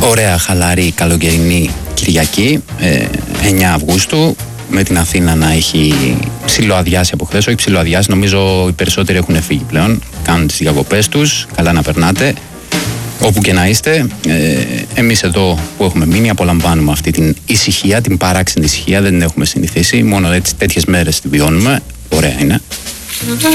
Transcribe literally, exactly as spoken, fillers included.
Ωραία, χαλαρή, καλοκαιρινή Κυριακή, ε, εννιά Αυγούστου, με την Αθήνα να έχει ψιλοαδιάσει από χθες. Όχι ψιλοαδιάσει, νομίζω οι περισσότεροι έχουν φύγει πλέον. Κάνουν τις διακοπές τους, καλά να περνάτε. Όπου και να είστε, ε, εμείς εδώ που έχουμε μείνει απολαμβάνουμε αυτή την ησυχία, την παράξενη ησυχία, δεν την έχουμε συνηθίσει. Μόνο έτσι τέτοιες μέρες τη βιώνουμε, ωραία είναι.